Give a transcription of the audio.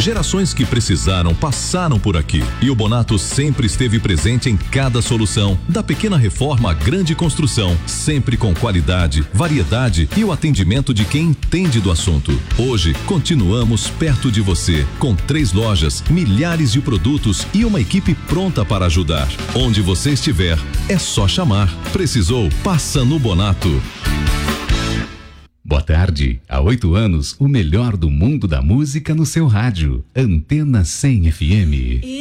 Gerações que precisaram passaram por aqui e o Bonato sempre esteve presente em cada solução, da pequena reforma à grande construção, sempre com qualidade, variedade e o atendimento de quem entende do assunto. Hoje, continuamos perto de você, com 3 lojas, milhares de produtos e uma equipe pronta para ajudar. Onde você estiver, é só chamar. Precisou? Passa no Bonato. Boa tarde. Há 8 anos, o melhor do mundo da música no seu rádio. Antena 100 FM.